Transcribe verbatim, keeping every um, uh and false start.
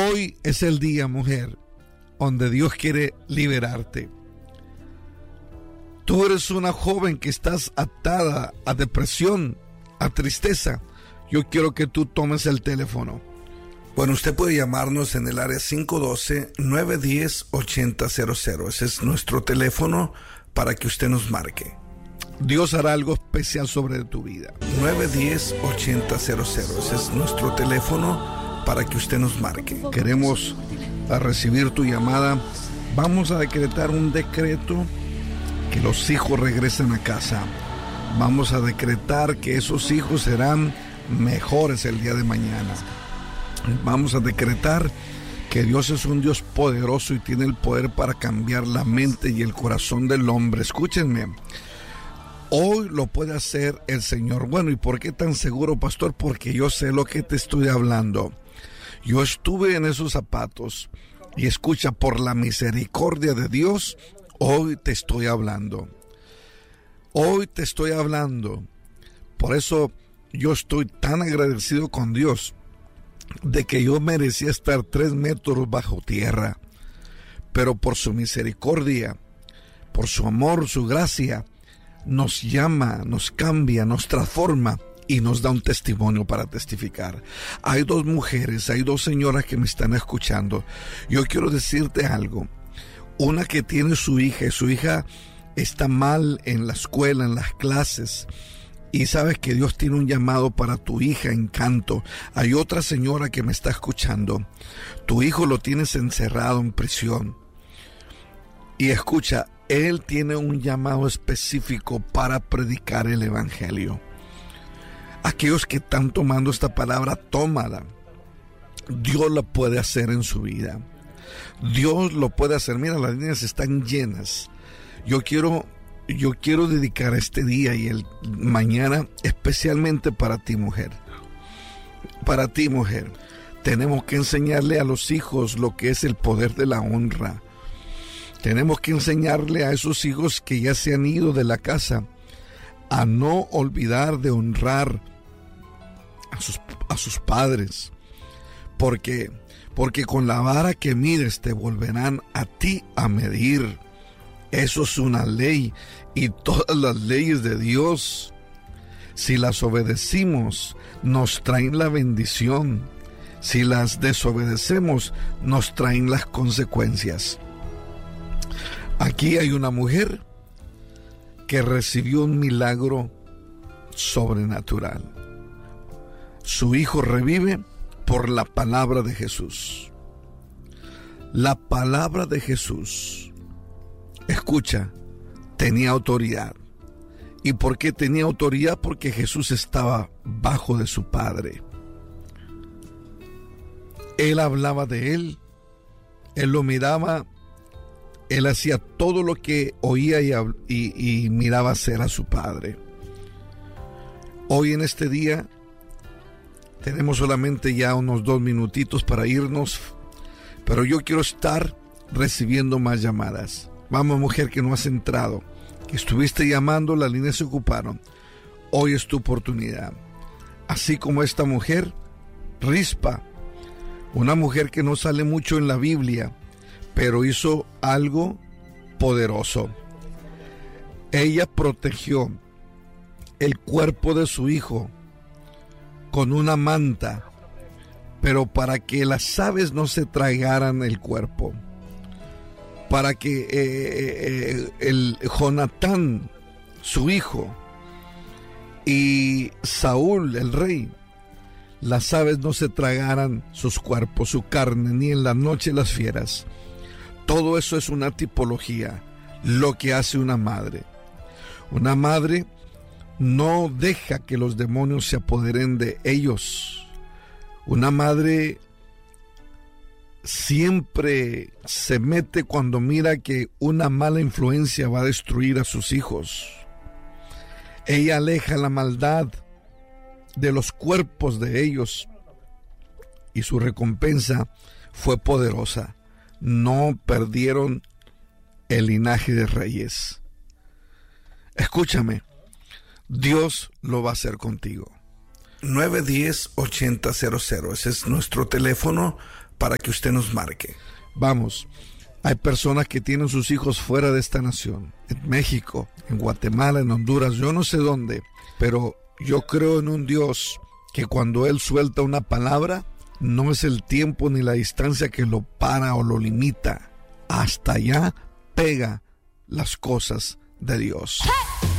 Hoy es el día, mujer, donde Dios quiere liberarte. Tú eres una joven que estás atada a depresión, a tristeza. Yo quiero que tú tomes el teléfono. Bueno, usted puede llamarnos en el área cinco uno dos, nueve uno cero, ocho cero cero. Ese es nuestro teléfono para que usted nos marque. Dios hará algo especial sobre tu vida. nueve uno cero, ocho cero cero. Ese es nuestro teléfono para que usted nos marque. Queremos recibir tu llamada. Vamos a decretar un decreto que los hijos regresen a casa. Vamos a decretar que esos hijos serán mejores el día de mañana. Vamos a decretar que Dios es un Dios poderoso y tiene el poder para cambiar la mente y el corazón del hombre. Escúchenme, hoy lo puede hacer el Señor. Bueno, ¿y por qué tan seguro, pastor? Porque yo sé lo que te estoy hablando. Yo estuve en esos zapatos y escucha, por la misericordia de Dios, hoy te estoy hablando. Hoy te estoy hablando. Por eso yo estoy tan agradecido con Dios de que yo merecía estar tres metros bajo tierra, pero por su misericordia, por su amor, su gracia, nos llama, nos cambia, nos transforma y nos da un testimonio para testificar. Hay dos mujeres, hay dos señoras que me están escuchando. Yo quiero decirte algo. Una que tiene su hija y su hija está mal en la escuela, en las clases, y sabes que Dios tiene un llamado para tu hija en canto. Hay otra señora que me está escuchando. Tu hijo lo tienes encerrado en prisión. Y escucha, él tiene un llamado específico para predicar el evangelio. Aquellos que están tomando esta palabra, tómala. Dios la puede hacer en su vida. Dios lo puede hacer. Mira, las líneas están llenas. Yo quiero... Yo quiero dedicar este día y el mañana especialmente para ti, mujer. Para ti, mujer. Tenemos que enseñarle a los hijos lo que es el poder de la honra. Tenemos que enseñarle a esos hijos que ya se han ido de la casa a no olvidar de honrar a sus, a sus padres. Porque, porque con la vara que mides te volverán a ti a medir. Eso es una ley, y todas las leyes de Dios, si las obedecimos, nos traen la bendición. Si las desobedecemos, nos traen las consecuencias. Aquí hay una mujer que recibió un milagro sobrenatural. Su hijo revive por la palabra de Jesús. La palabra de Jesús, escucha, tenía autoridad. ¿Y por qué tenía autoridad? Porque Jesús estaba bajo de su Padre. Él hablaba de Él, Él lo miraba, Él hacía todo lo que oía y, y, y miraba hacer a su Padre. Hoy en este día tenemos solamente ya unos dos minutitos para irnos, pero yo quiero estar recibiendo más llamadas. Vamos, mujer que no has entrado, que estuviste llamando, las líneas se ocuparon. Hoy es tu oportunidad. Así como esta mujer, Rispa, una mujer que no sale mucho en la Biblia, pero hizo algo poderoso. Ella protegió el cuerpo de su hijo con una manta, pero para que las aves no se tragaran el cuerpo. Para que eh, eh, el Jonatán, su hijo, y Saúl, el rey, las aves no se tragaran sus cuerpos, su carne, ni en la noche las fieras. Todo eso es una tipología, lo que hace una madre. Una madre no deja que los demonios se apoderen de ellos. Una madre siempre se mete cuando mira que una mala influencia va a destruir a sus hijos. Ella aleja la maldad de los cuerpos de ellos y su recompensa fue poderosa. No perdieron el linaje de reyes. Escúchame, Dios lo va a hacer contigo. nueve uno cero, ocho cero cero, ese es nuestro teléfono para que usted nos marque. Vamos, hay personas que tienen sus hijos fuera de esta nación, en México, en Guatemala, en Honduras, yo no sé dónde, pero yo creo en un Dios que cuando Él suelta una palabra, no es el tiempo ni la distancia que lo para o lo limita. Hasta allá pega las cosas de Dios.